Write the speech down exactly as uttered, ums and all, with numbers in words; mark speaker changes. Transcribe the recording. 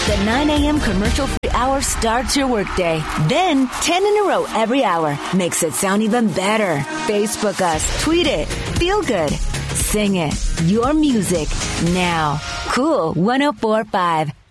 Speaker 1: The nine a.m. commercial-free hour starts your workday. Then, ten in a row every hour makes it sound even better. Facebook us, tweet it, feel good, sing it. Your music now. Cool one oh four point five.